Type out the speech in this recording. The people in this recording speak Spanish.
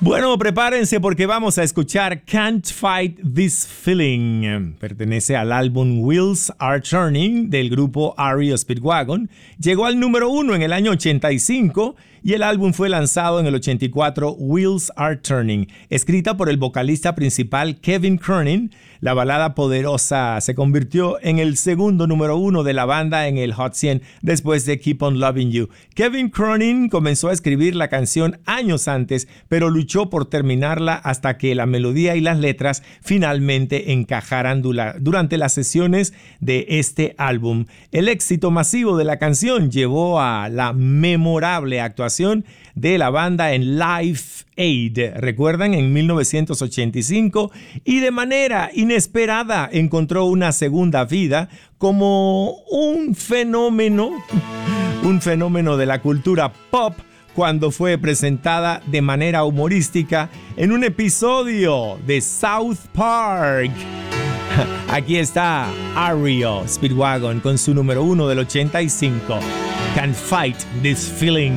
Bueno, prepárense porque vamos a escuchar Can't Fight This Feeling. Pertenece al álbum Wheels Are Turning del grupo REO Speedwagon. Llegó al número 1 en el año 85 y el álbum fue lanzado en el 84, Wheels Are Turning. Escrita por el vocalista principal Kevin Cronin, la balada poderosa se convirtió en el segundo número 1 de la banda en el Hot 100 después de Keep on Loving You. Kevin Cronin comenzó a escribir la canción años antes, pero luchó por terminarla hasta que la melodía y las letras finalmente encajaran durante las sesiones de este álbum. El éxito masivo de la canción llevó a la memorable actuación de la banda en Live Aid, recuerdan, en 1985, y de manera inesperada encontró una segunda vida como un fenómeno de la cultura pop cuando fue presentada de manera humorística en un episodio de South Park. Aquí está REO Speedwagon con su número 1 del 85, Can't Fight This Feeling.